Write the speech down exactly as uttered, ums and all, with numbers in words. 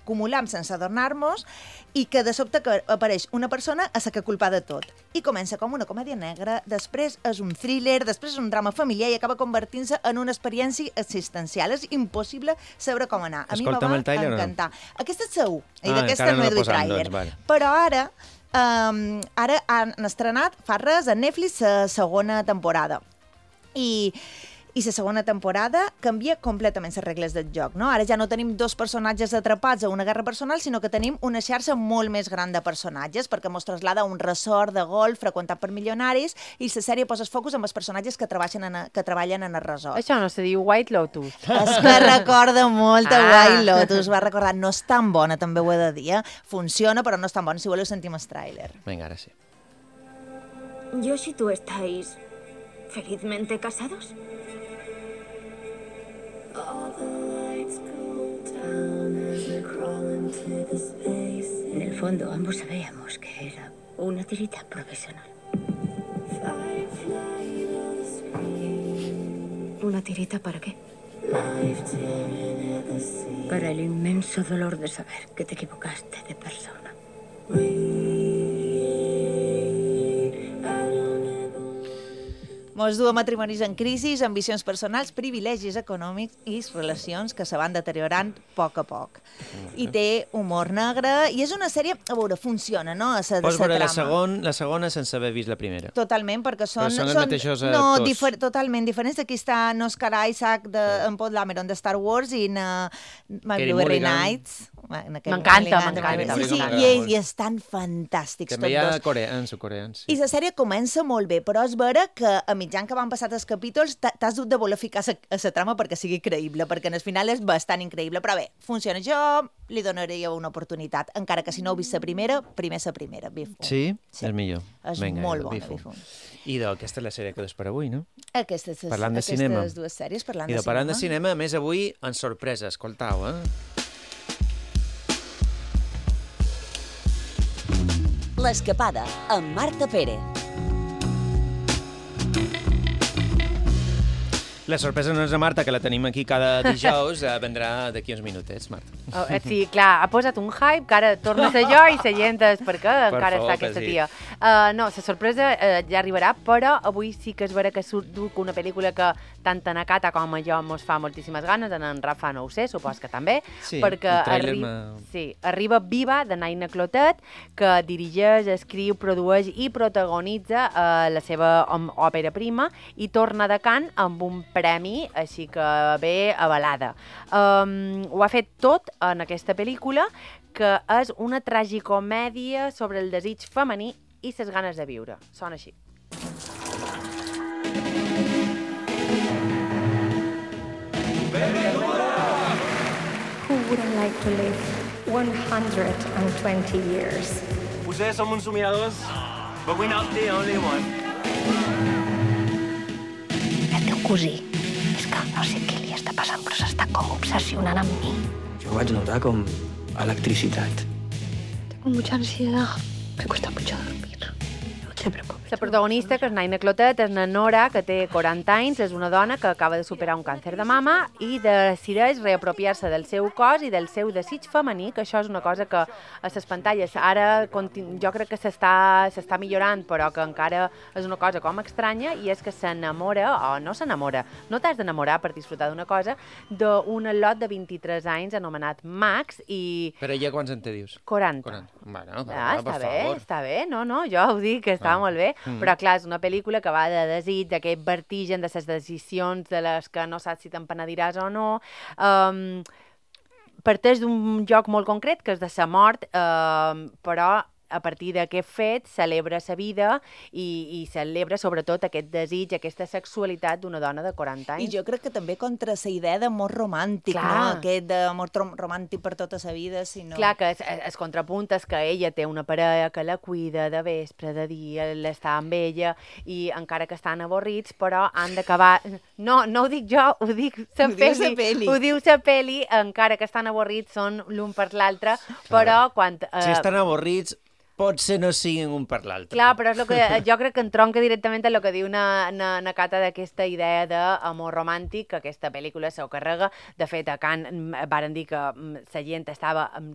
acumulam sense adornar-nos i que de sobte que apareix una persona a la que culpa de tot. I comença com una comèdia negra, després és un thriller, després és un drama familiar i acaba convertint-se en una experiència existencial. És impossible saber com anar. A mi me va encantar. Aquesta és segur, i d'aquesta no he duit tràiler. Però ara... Um, ara han estrenat fa res a Netflix la segona temporada i, i la segona temporada canvia completament les regles del joc, no? Ara ja no tenim dos personatges atrapats a una guerra personal, sinó que tenim una xarxa molt més gran de personatges, perquè mos traslada a un resort de golf freqüentat per milionaris i la sèrie posa el focus amb els personatges que treballen en, a, que treballen en el resort. Això no se diu White Lotus? És que recorda molt a ah. White Lotus, va recordar. No és tan bona, també ho he de dir, eh? Funciona, però no és tan bona. Si voleu sentim el tràiler. Vinga, ara sí. Josh y tú estáis felizmente casados. En el fondo, ambos sabíamos que era una tirita profesional. ¿Una tirita para qué? Para el inmenso dolor de saber que te equivocaste de persona. Mos du a matrimonis en crisi, ambicions personals, privilegis econòmics i relacions que se van deteriorant a poc a poc. I té humor negre, i és una sèrie, a veure, funciona, no? A sa, Pots veure la, trama. segon, la segona sense haver vist la primera. Totalment, perquè són... Però són els són, mateixos no, actors. Difer, totalment diferents. Aquí està Oscar Isaac de, sí. en Paul Dameron de Star Wars i na Marguerite Knights. M'encanta, m'encanta. Sí, sí, i, i estan fantàstics tots dos. També hi ha coreans o coreans. Sí. I la sèrie comença molt bé, però és vera que a mitjan que van passar els capítols t'has dut de voler ficar a la trama perquè sigui creïble, perquè en el final és bastant increïble. Però bé, funciona. Jo li donaria una oportunitat, encara que si no heu vist la primera, primer la primera. Bifo. Sí? Sí? És millor. És Vinga, molt bona, Bifo. Bifo. I de, aquesta és la sèrie que des per avui, no? Aquestes, parlant de aquestes cinema. dues sèries parlant I de, de cinema. parlant de cinema, a més avui, en sorpresa, escoltau, eh? L'escapada amb Marta Pérez. La sorpresa no és a Marta, que la tenim aquí cada dijous, vendrà d'aquí uns minutets, Marta. Oh, sí, clar, ha posat un hype, que ara torna a ser jo i la gent és per què per encara favor, està aquesta sí. tia. Uh, no, la sorpresa uh, ja arribarà, però avui sí que és vera que surt una pel·lícula que tant en Akata com a jo mos fa moltíssimes ganes, en en Rafa no ho sé, supos que també, sí, perquè arri sí, arriba Viva, de Naina Clotet, que dirigeix, escriu, produeix i protagonitza uh, la seva òpera prima i torna de Cannes amb un premi, així que bé avalada. Um, ho ha fet tot en aquesta pel·lícula, que és una tragicomèdia sobre el desig femení i les ganes de viure. Sona així. Who wouldn't like to live one hundred twenty years? Potser som uns somiadors, but we're not the only one. El teu cosí, és que no sé què li està passant, però s'està com obsessionant amb mi. Jo vaig notar com electricitat. Tengo mucha ansiedad. Me cuesta mucho dormir. No te preocupes. La protagonista, que és Naina Clotet, és na Nora, que té quaranta anys, és una dona que acaba de superar un càncer de mama i decideix reapropiar-se del seu cos i del seu desig femení, que això és una cosa que a les pantalles ara jo crec que s'està millorant, però que encara és una cosa com estranya, i és que s'enamora, o no s'enamora, no t'has d'enamorar per disfrutar d'una cosa, d'un lot de vint-i-tres anys anomenat Max i... Però ella quants en té, dius? quaranta. quaranta. Bueno, ah, per està bé, favor. està bé, no, no, jo ho dic, que està ah. molt bé, Mm. però clar, és una pel·lícula que va de desig, d'aquest vertigen, de les decisions de les que no saps si te'n penediràs o no. Um, parteix d'un lloc molt concret, que és de sa mort, um, però a partir d'aquest fet celebra sa vida i, i celebra sobretot aquest desig, aquesta sexualitat d'una dona de quaranta anys. I jo crec que també contra la idea d'amor romàntic, Clar. no? Aquest d'amor romàntic per tota sa vida, sinó... Clar, que es, es contrapunt és que ella té una parella que la cuida de vespre, de dia, l'està amb ella, i encara que estan avorrits, però han d'acabar... No, no ho dic jo, ho dic sa peli. Ho diu sa peli, encara que estan avorrits, són l'un per l'altre, però quan... Eh... Si estan avorrits, potser no siguin un per l'altre. Clar, però és el que, jo crec que entronca directament en el que diu na, na, na Cata d'aquesta idea d'amor romàntic, que aquesta pel·lícula s'ho carrega. De fet, a Cannes varen dir que la gent estava